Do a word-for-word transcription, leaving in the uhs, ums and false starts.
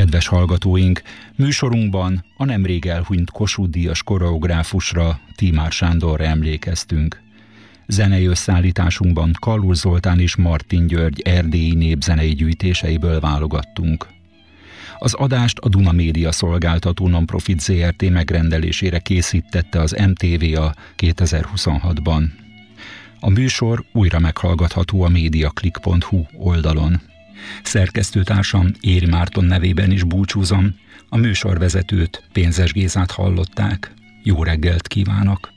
Kedves hallgatóink, műsorunkban a nemrég elhunyt Kossuth-díjas koreográfusra, Tímár Sándorra emlékeztünk. Zenei összeállításunkban Kallur Zoltán és Martin György erdélyi népzenei gyűjtéseiből válogattunk. Az adást a Duna Média Szolgáltató Nonprofit zé er té megrendelésére készítette az em té vé a kétezer-huszonhatban. A műsor újra meghallgatható a mediaclick pont hu oldalon. Szerkesztőtársam Éri Márton nevében is búcsúzom, a műsorvezetőt, Pénzes Gézát hallották. Jó reggelt kívánok!